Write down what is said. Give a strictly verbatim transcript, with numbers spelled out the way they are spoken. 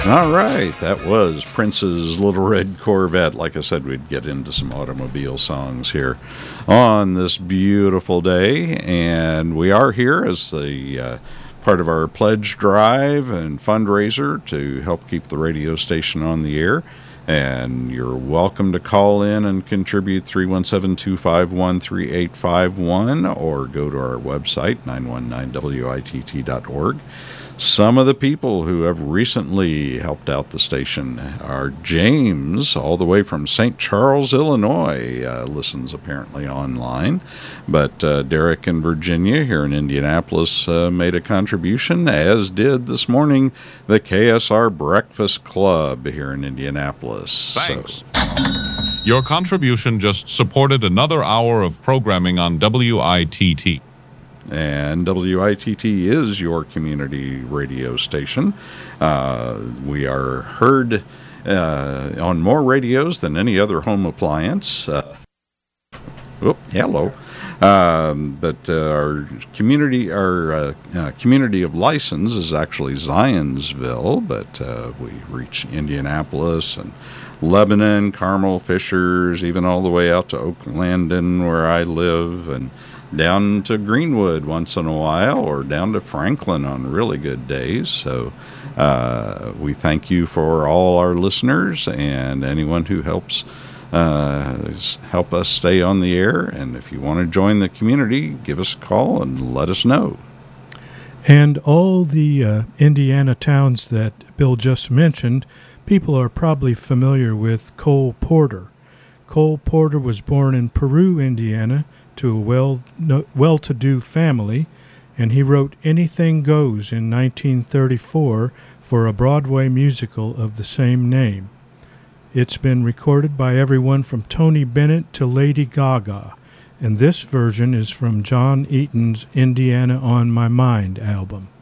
All right, that was Prince's Little Red Corvette. Like I said, we'd get into some automobile songs here on this beautiful day, and we are here as the uh, part of our pledge drive and fundraiser to help keep the radio station on the air. And you're welcome to call in and contribute three one seven, two five one, three eight five one or go to our website, nine one nine W I T T dot org. Some of the people who have recently helped out the station are James, all the way from Saint Charles, Illinois, uh, listens apparently online. But uh, Derek in Virginia here in Indianapolis uh, made a contribution, as did this morning the K S R Breakfast Club here in Indianapolis. Thanks. So. Your contribution just supported another hour of programming on W I T T. And W I T T is your community radio station. Uh, we are heard uh, on more radios than any other home appliance. Uh, oh, hello. Um, but uh, our community, our uh, uh, community of license is actually Zionsville, but uh, we reach Indianapolis and Lebanon, Carmel, Fishers, even all the way out to Oaklandon, where I live, and down to Greenwood once in a while, or down to Franklin on really good days. So uh, we thank you for all our listeners and anyone who helps uh, help us stay on the air. And if you want to join the community, give us a call and let us know. And all the uh, Indiana towns that Bill just mentioned, people are probably familiar with Cole Porter. Cole Porter was born in Peru, Indiana, to a well no, well-to-do family, and he wrote Anything Goes in nineteen thirty-four for a Broadway musical of the same name. It's been recorded by everyone from Tony Bennett to Lady Gaga, and this version is from John Eaton's Indiana on My Mind album.